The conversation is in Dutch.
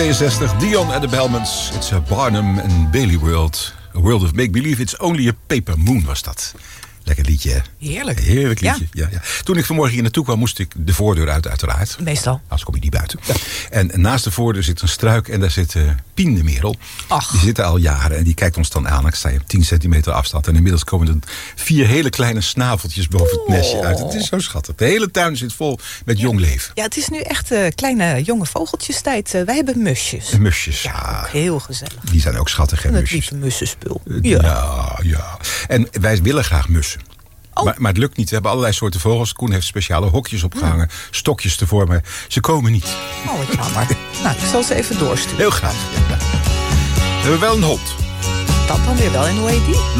62, Dion and the Bellmans. It's a Barnum and Bailey world. A world of make-believe. It's only a paper moon was dat. Lekker liedje, hè? Heerlijk. Heerlijk liedje, ja. Toen ik vanmorgen hier naartoe kwam, moest ik de voordeur uit, uiteraard. Meestal. Anders kom je niet buiten. Ja. En naast de voordeur zit een struik en daar zit Pien de merel. Ach. Die zit er al jaren en die kijkt ons dan aan. Ik sta op 10 centimeter afstand. En inmiddels komen er 4 hele kleine snaveltjes boven het nestje uit. Het is zo schattig. De hele tuin zit vol met jong leven. Ja, het is nu echt kleine jonge vogeltjes-tijd. Wij hebben musjes. De musjes. Ja, ook heel gezellig. Die zijn ook schattig, hè, En het musjes. lieve mussenspul. Ja. En wij willen graag mussen. Oh. Maar het lukt niet. We hebben allerlei soorten vogels. Koen heeft speciale hokjes opgehangen. Stokjes ervoor, maar ze komen niet. Oh, wat jammer. Nou, ik zal ze even doorsturen. Heel graag. Ja. We hebben wel een hond. Dat dan weer wel. En hoe heet die?